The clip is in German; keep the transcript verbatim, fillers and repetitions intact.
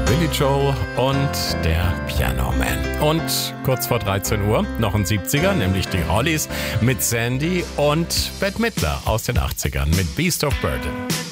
Billy Joel und der Piano Man. Und kurz vor dreizehn Uhr noch ein siebziger, nämlich die Hollies mit Sandy und Bette Midler aus den achtzigern mit Beast of Burden.